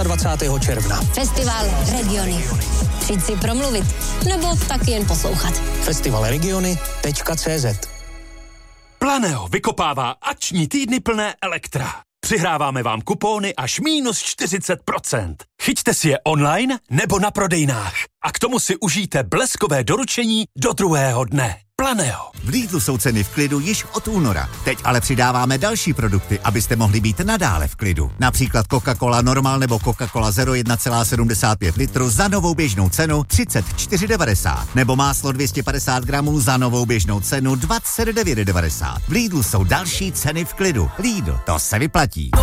26. června. Festival Regiony. Přijď si promluvit, nebo tak jen poslouchat. Festivalregiony.cz. Planeo vykopává akční týdny plné Elektra. Přihráváme vám kupóny až -40%. Chyťte si je online nebo na prodejnách. A k tomu si užijte bleskové doručení do druhého dne. Planeo. V Lidlu jsou ceny v klidu již od února. Teď ale přidáváme další produkty, abyste mohli být nadále v klidu. Například Coca-Cola Normal nebo Coca-Cola Zero 1,75 litru za novou běžnou cenu 34,90. Nebo máslo 250 gramů za novou běžnou cenu 29,90. V Lidlu jsou další ceny v klidu. Lidl, to se vyplatí.